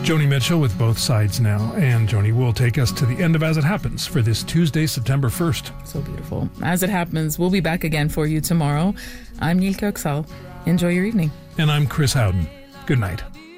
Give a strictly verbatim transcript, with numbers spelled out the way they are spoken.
Joni Mitchell with Both Sides Now. And Joni will take us to the end of As It Happens for this Tuesday, September first. So beautiful. As It Happens, we'll be back again for you tomorrow. I'm Nilke Oksal. Enjoy your evening. And I'm Chris Howden. Good night.